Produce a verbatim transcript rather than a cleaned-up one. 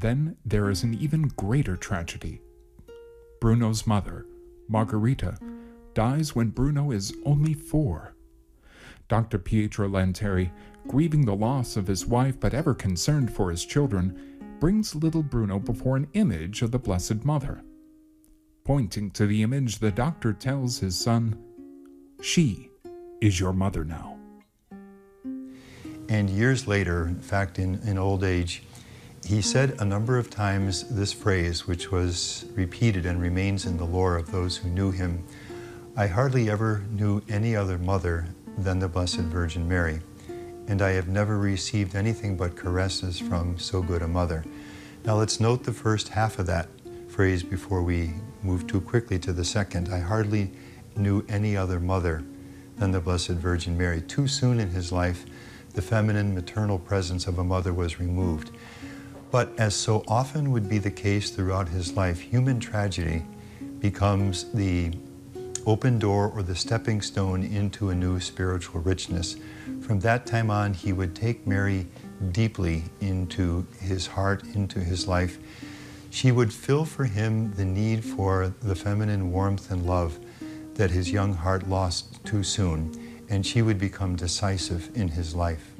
Then there is an even greater tragedy. Bruno's mother, Margherita, dies when Bruno is only four. Doctor Pietro Lanteri, grieving the loss of his wife but ever concerned for his children, brings little Bruno before an image of the Blessed Mother. Pointing to the image, the doctor tells his son, "She is your mother now." And years later, in fact, in, in old age, he said a number of times this phrase, which was repeated and remains in the lore of those who knew him: "I hardly ever knew any other mother than the Blessed Virgin Mary, and I have never received anything but caresses from so good a mother." Now let's note the first half of that phrase before we move too quickly to the second. I hardly knew any other mother than the Blessed Virgin Mary. Too soon in his life, the feminine maternal presence of a mother was removed. But as so often would be the case throughout his life, human tragedy becomes the open door or the stepping stone into a new spiritual richness. From that time on, he would take Mary deeply into his heart, into his life. She would fill for him the need for the feminine warmth and love that his young heart lost too soon, and she would become decisive in his life.